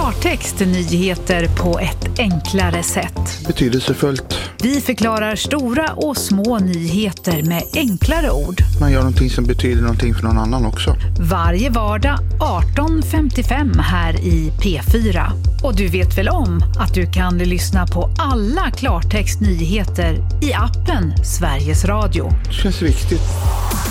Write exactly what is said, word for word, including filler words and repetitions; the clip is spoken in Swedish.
klartext nyheter på ett enklare sätt. Betydelsefullt. Vi förklarar stora och små nyheter med enklare ord. Man gör någonting som betyder någonting för någon annan också. Varje vardag arton femtiofem här i P fyra. Och du vet väl om att du kan lyssna på alla klartext nyheter i appen Sveriges Radio. Det känns viktigt.